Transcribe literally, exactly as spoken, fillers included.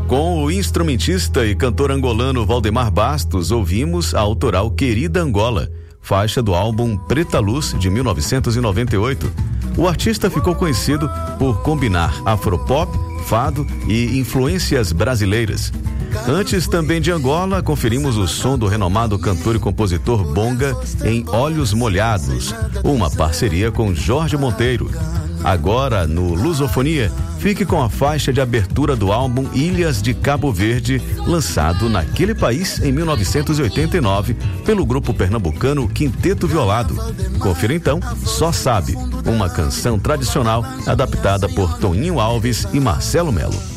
Com o instrumentista e cantor angolano Valdemar Bastos, ouvimos a autoral Querida Angola, faixa do álbum Preta Luz, de mil novecentos e noventa e oito. O artista ficou conhecido por combinar afropop, fado e influências brasileiras. Antes também de Angola, conferimos o som do renomado cantor e compositor Bonga em Olhos Molhados, uma parceria com Jorge Monteiro. Agora, no Lusofonia, fique com a faixa de abertura do álbum Ilhas de Cabo Verde, lançado naquele país em mil novecentos e oitenta e nove pelo grupo pernambucano Quinteto Violado. Confira então Só Sabe, uma canção tradicional adaptada por Toninho Alves e Marcelo Melo.